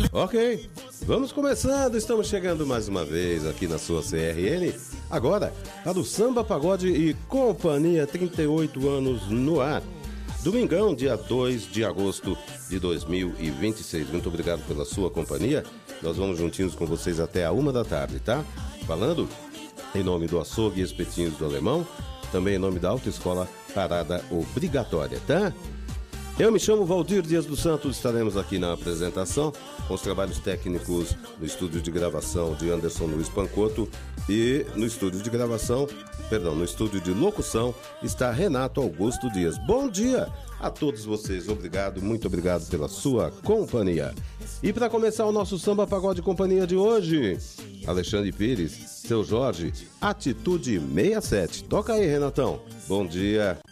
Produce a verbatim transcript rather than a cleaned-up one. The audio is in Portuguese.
Ok, vamos começando, estamos chegando mais uma vez aqui na sua C R N. Agora, para o Samba, Pagode e Companhia, trinta e oito anos no ar. Domingão, dia dois de agosto de dois mil e vinte e seis. Muito obrigado pela sua companhia. Nós vamos juntinhos com vocês até a uma da tarde, tá? Falando em nome do Açougue e Espetinhos do Alemão, também em nome da Autoescola Parada Obrigatória, tá? Eu me chamo Valdir Dias dos Santos, estaremos aqui na apresentação com os trabalhos técnicos no estúdio de gravação de Anderson Luiz Pancoto e no estúdio de gravação, perdão, no estúdio de locução está Renato Augusto Dias. Bom dia a todos vocês, obrigado, muito obrigado pela sua companhia. E para começar o nosso Samba Pagode Companhia de hoje, Alexandre Pires, Seu Jorge, Atitude sessenta e sete. Toca aí, Renatão. Bom dia.